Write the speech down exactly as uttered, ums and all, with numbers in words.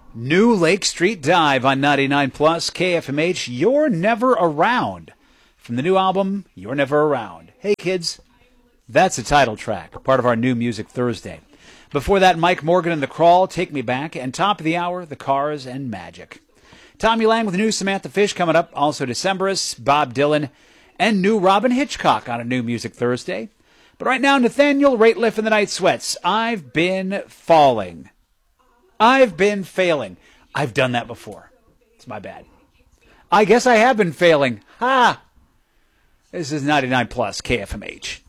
New Lake Street Dive on ninety-nine plus K F M H. You're Never Around. From the new album, You're Never Around. Hey, kids, that's the title track, part of our New Music Thursday. Before that, Mike Morgan and The Crawl, Take Me Back, and top of the hour, The Cars and Magic. Tommy Lang with new Samantha Fish coming up, also Decemberists, Bob Dylan, and new Robin Hitchcock on a New Music Thursday. But right now, Nathaniel Rateliff and the Night Sweats. I've been falling. I've been failing. I've done that before. It's my bad. I guess I have been failing. Ha! This is ninety-nine plus K F M H.